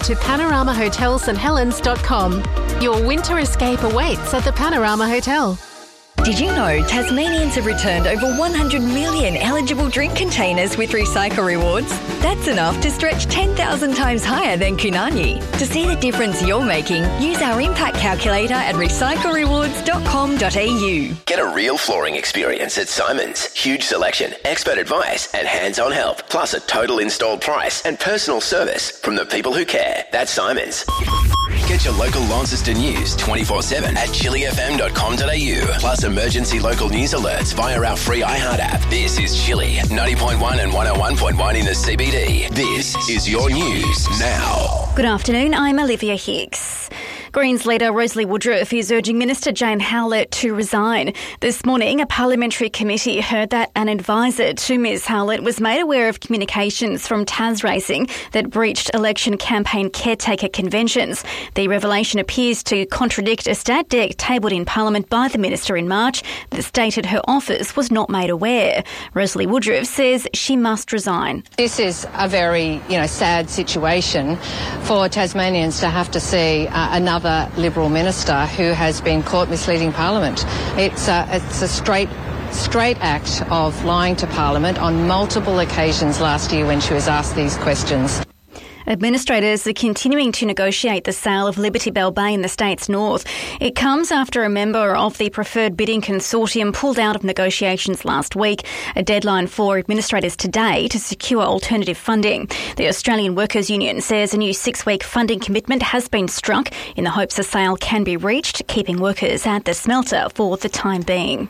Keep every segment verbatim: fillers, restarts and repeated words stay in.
to panorama hotel st helens dot com. Your winter escape awaits at the Panorama Hotel. Did you know Tasmanians have returned over one hundred million eligible drink containers with Recycle Rewards? That's enough to stretch ten thousand times higher than Kunani. To see the difference you're making, use our impact calculator at recycle rewards dot com dot a u. Get a real flooring experience at Simon's. Huge selection, expert advice and hands-on help, plus a total installed price and personal service from the people who care. That's Simon's. Get your local Launceston news twenty-four seven at chili f m dot com dot a u. Plus emergency local news alerts via our free iHeart app. This is Chili, ninety point one and one oh one point one in the C B D. This is your news now. Good afternoon, I'm Olivia Hicks. Greens leader Rosalie Woodruff is urging Minister Jane Howlett to resign. This morning, a parliamentary committee heard that an advisor to Ms Howlett was made aware of communications from Tas Racing that breached election campaign caretaker conventions. The revelation appears to contradict a stat dec tabled in Parliament by the Minister in March that stated her office was not made aware. Rosalie Woodruff says she must resign. This is a very, you know, sad situation for Tasmanians to have to see uh, another Liberal minister who has been caught misleading Parliament. It's a, it's a straight straight act of lying to Parliament on multiple occasions last year when she was asked these questions. Administrators are continuing to negotiate the sale of Liberty Bell Bay in the state's north. It comes after a member of the preferred bidding consortium pulled out of negotiations last week, a deadline for administrators today to secure alternative funding. The Australian Workers' Union says a new six-week funding commitment has been struck in the hopes a sale can be reached, keeping workers at the smelter for the time being.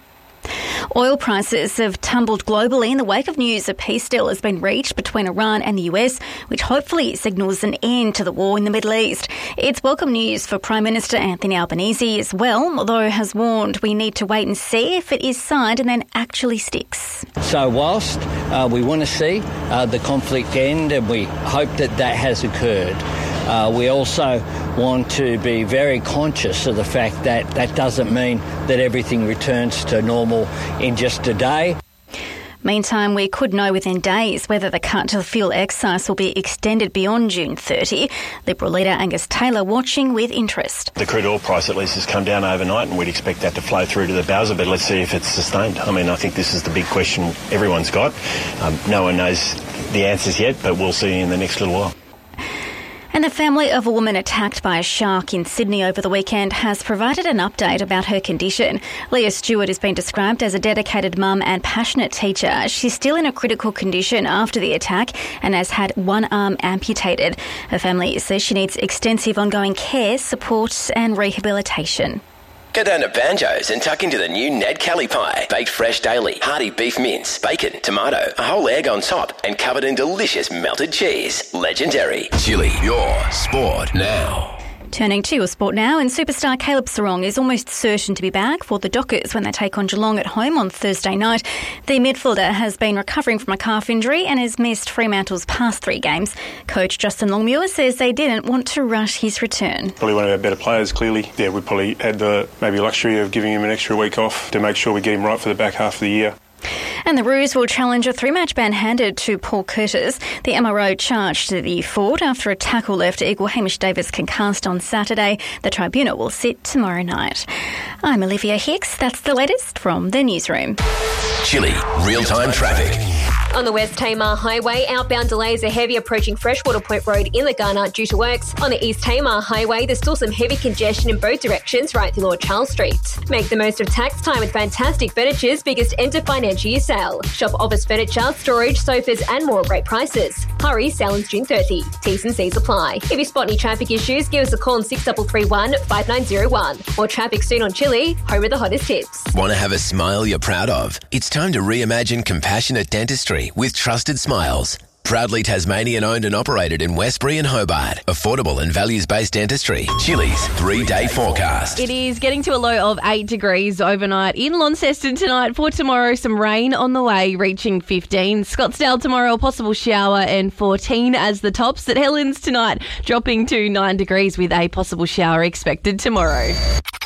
Oil prices have tumbled globally in the wake of news a peace deal has been reached between Iran and the U S, which hopefully signals an end to the war in the Middle East. It's welcome news for Prime Minister Anthony Albanese as well, although has warned we need to wait and see if it is signed and then actually sticks. So whilst uh, we want to see uh, the conflict end and we hope that that has occurred, Uh, we also want to be very conscious of the fact that that doesn't mean that everything returns to normal in just a day. Meantime, we could know within days whether the cut to the fuel excise will be extended beyond June thirtieth. Liberal leader Angus Taylor watching with interest. The crude oil price at least has come down overnight and we'd expect that to flow through to the Bowser, but let's see if it's sustained. I mean, I think this is the big question everyone's got. Um, no one knows the answers yet, but we'll see in the next little while. And the family of a woman attacked by a shark in Sydney over the weekend has provided an update about her condition. Leah Stewart has been described as a dedicated mum and passionate teacher. She's still in a critical condition after the attack and has had one arm amputated. Her family says she needs extensive ongoing care, support and rehabilitation. Go down to Banjo's and tuck into the new Ned Kelly pie. Baked fresh daily, hearty beef mince, bacon, tomato, a whole egg on top, and covered in delicious melted cheese. Legendary. Chili, your sport now. Turning to your sport now, and superstar Caleb Serong is almost certain to be back for the Dockers when they take on Geelong at home on Thursday night. The midfielder has been recovering from a calf injury and has missed Fremantle's past three games. Coach Justin Longmuir says they didn't want to rush his return. Probably one of our better players, clearly. Yeah, we probably had the maybe luxury of giving him an extra week off to make sure we get him right for the back half of the year. And the Roos will challenge a three-match ban handed to Paul Curtis. The M R O charged the Ford after a tackle left Eagle Hamish Davis concussed on Saturday. The tribunal will sit tomorrow night. I'm Olivia Hicks. That's the latest from the newsroom. Chili, real-time traffic. On the West Tamar Highway, outbound delays are heavy approaching Freshwater Point Road in Legana due to works. On the East Tamar Highway, there's still some heavy congestion in both directions right through Lord Charles Street. Make the most of tax time with Fantastic Furniture's biggest end of financial year sale. Shop office furniture, storage, sofas and more at great prices. Hurry, sale ends June thirtieth. T's and C's apply. If you spot any traffic issues, give us a call on six three three one, five nine zero one. More traffic soon on Chili, home of the hottest tips. Want to have a smile you're proud of? It's time to reimagine compassionate dentistry with Trusted Smiles. Proudly Tasmanian owned and operated in Westbury and Hobart. Affordable and values-based dentistry. Chili's three-day forecast. It is getting to a low of eight degrees overnight in Launceston tonight. For tomorrow, some rain on the way, reaching fifteen. Scottsdale tomorrow, a possible shower and fourteen as the tops. At Helens tonight, dropping to nine degrees with a possible shower expected tomorrow.